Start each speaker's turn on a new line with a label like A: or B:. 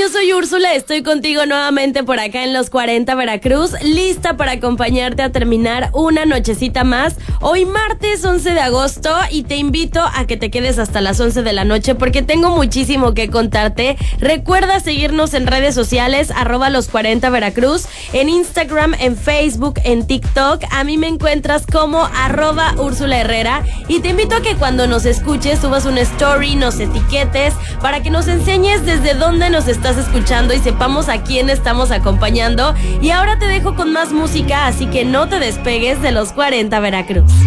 A: yo soy Úrsula, estoy contigo nuevamente por acá en Los 40 Veracruz, lista para acompañarte a terminar una nochecita más. Hoy martes 11 de agosto y te invito a que te quedes hasta las 11 de la noche porque tengo muchísimo que contarte. Recuerda seguirnos en redes sociales, @Los 40 Veracruz, en Instagram, en Facebook, en TikTok. A mí me encuentras como @Úrsula Herrera y te invito a que cuando nos escuches subas una story, nos etiquetes para que nos enseñes desde dónde nos estás escuchando y sepamos a quién estamos acompañando. Y ahora te dejo con más música, así que no te despegues de Los 40 Veracruz.